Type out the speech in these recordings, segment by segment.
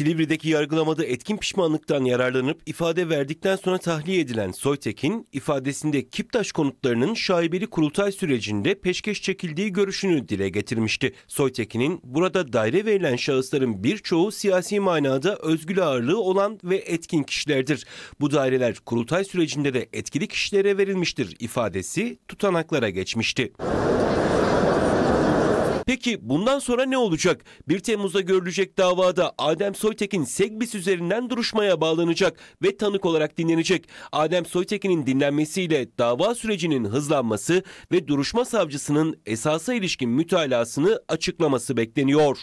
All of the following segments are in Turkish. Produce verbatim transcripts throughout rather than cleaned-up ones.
Silivri'deki yargılamada etkin pişmanlıktan yararlanıp ifade verdikten sonra tahliye edilen Soytekin, ifadesinde Kiptaş konutlarının şaibeli kurultay sürecinde peşkeş çekildiği görüşünü dile getirmişti. Soytekin'in burada daire verilen şahısların birçoğu siyasi manada özgül ağırlığı olan ve etkin kişilerdir. Bu daireler kurultay sürecinde de etkili kişilere verilmiştir ifadesi tutanaklara geçmişti. Peki bundan sonra ne olacak? bir Temmuz'da görülecek davada Adem Soytekin Segbis üzerinden duruşmaya bağlanacak ve tanık olarak dinlenecek. Adem Soytekin'in dinlenmesiyle dava sürecinin hızlanması ve duruşma savcısının esasa ilişkin mütalasını açıklaması bekleniyor.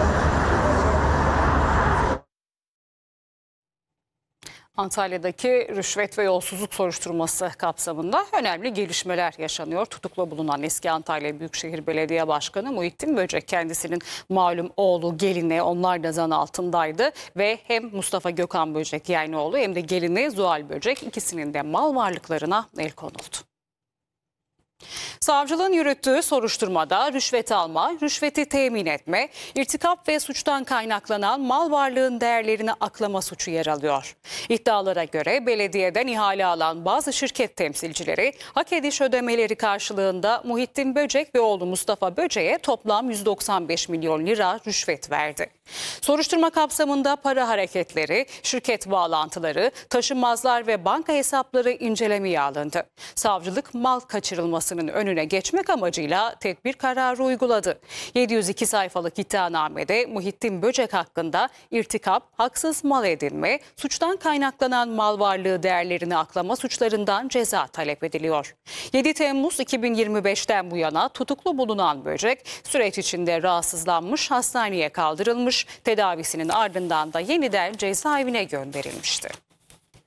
Antalya'daki rüşvet ve yolsuzluk soruşturması kapsamında önemli gelişmeler yaşanıyor. Tutuklu bulunan eski Antalya Büyükşehir Belediye Başkanı Muhittin Böcek, kendisinin malum oğlu, gelini, onlar da zan altındaydı ve hem Mustafa Gökhan Böcek yani oğlu hem de gelini Zuhal Böcek, ikisinin de mal varlıklarına el konuldu. Savcılığın yürüttüğü soruşturmada rüşvet alma, rüşveti temin etme, irtikap ve suçtan kaynaklanan mal varlığın değerlerini aklama suçu yer alıyor. İddialara göre belediyeden ihale alan bazı şirket temsilcileri hak ediş ödemeleri karşılığında Muhittin Böcek ve oğlu Mustafa Böcek'e toplam yüz doksan beş milyon lira rüşvet verdi. Soruşturma kapsamında para hareketleri, şirket bağlantıları, taşınmazlar ve banka hesapları incelemeye alındı. Savcılık mal kaçırılmasının önüne geçmek amacıyla tedbir kararı uyguladı. yedi yüz iki sayfalık iddianamede Muhittin Böcek hakkında irtikap, haksız mal edinme, suçtan kaynaklanan mal varlığı değerlerini aklama suçlarından ceza talep ediliyor. yedi Temmuz iki bin yirmi beşten bu yana tutuklu bulunan Böcek süreç içinde rahatsızlanmış, hastaneye kaldırılmış, tedavisinin ardından da yeniden cezaevine gönderilmişti.